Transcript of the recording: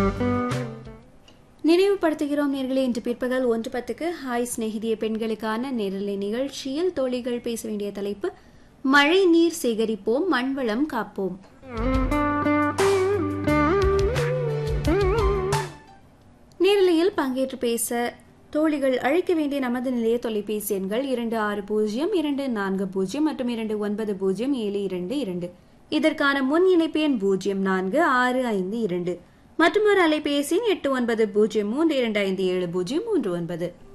நினைவுபடுத்துகிறோம் நேர்களே, இன்று பிற்பகல் 1:10 ஹாய் சிநேகிதிய பெண்களுக்கான நேரலை நிகழ்ச்சியில் தோழிகள் பேச வேண்டிய தலைப்பு மழை நீர் சேகரிப்போம், மண்வளம் காப்போம். நேரலையில் பங்கேற்று பேச தோழிகள் அழைக்க வேண்டிய நமது நிலைய தொலைபேசி எண்கள் 260240 மற்றும் 290722. இதற்கான முன் இணைப்பு எண் 04652 மற்றும் ஒரு அலைபேசி 8903257039.